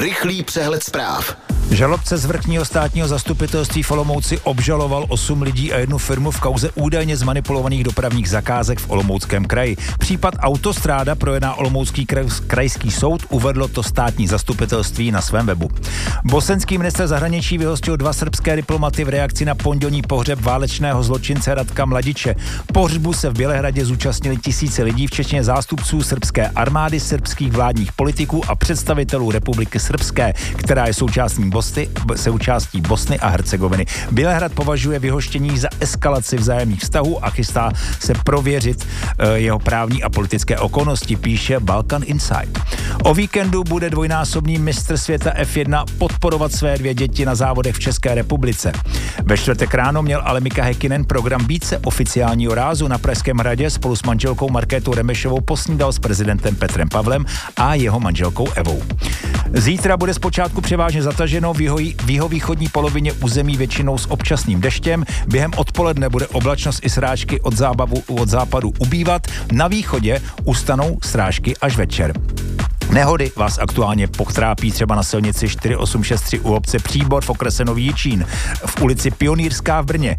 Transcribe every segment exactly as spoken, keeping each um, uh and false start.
Rychlý přehled zpráv. Žalobce z vrchního státního zastupitelství v Olomouci obžaloval osm lidí a jednu firmu v kauze údajně zmanipulovaných dopravních zakázek v Olomouckém kraji. Případ Autostráda projedná Olomoucký kraj, krajský soud, uvedlo to státní zastupitelství na svém webu. Bosenský ministr zahraničí vyhostil dva srbské diplomaty v reakci na pondělní pohřeb válečného zločince Radka Mladiče. Pohřbu se v Bělehradě zúčastnili tisíce lidí, včetně zástupců srbské armády, srbských vládních politiků a představitelů Republiky Srbské, která je součástí Bosny, součástí Bosny a Hercegoviny. Bělehrad považuje vyhoštění za eskalaci vzájemných vztahů a chystá se prověřit uh, jeho právní a politické okolnosti, píše Balkan Insight. O víkendu bude dvojnásobný mistr světa F jedna podporovat své dvě děti na závodech v České republice. Ve čtvrtek ráno měl ale Mika Häkkinen program více oficiálního rázu. Na Pražském hradě spolu s manželkou Markétou Remešovou posnídal s prezidentem Petrem Pavlem a jeho manželkou Evou. Zítra bude zpočátku převážně zataženo, v jeho, v jihovýchodní polovině území většinou s občasným deštěm. Během odpoledne bude oblačnost i srážky od, zábavu, od západu ubývat. Na východě ustanou srážky až večer. Nehody vás aktuálně potrápí třeba na silnici čtyři osm šest tři u obce Příbor v okrese Nový Jičín, v ulici Pionýrská v Brně,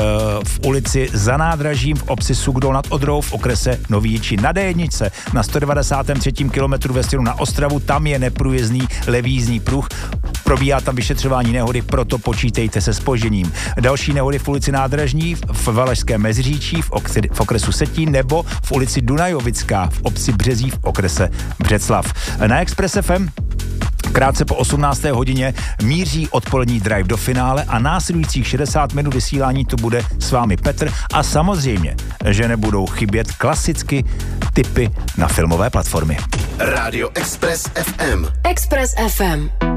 v ulici Za nádražím v obci Sugdol nad Odrou v okrese Nový Jičín. Na D jedna na sto devadesátém třetím kilometru ve směru na Ostravu, tam je neprůjezdný levý jízdní pruh. Probíhá tam vyšetřování nehody, proto počítejte se zpožděním. Další nehody v ulici Nádražní, v Valašském Meziříčí, v, okre, v okresu Setín nebo v ulici Dunajovická v obci Březí v okrese Břeclav. Na Express F M krátce po osmnácté hodině míří odpolední drive do finále a následujících šedesát minut vysílání tu bude s vámi Petr a samozřejmě, že nebudou chybět klasicky tipy na filmové platformy. Rádio Express F M. Express F M.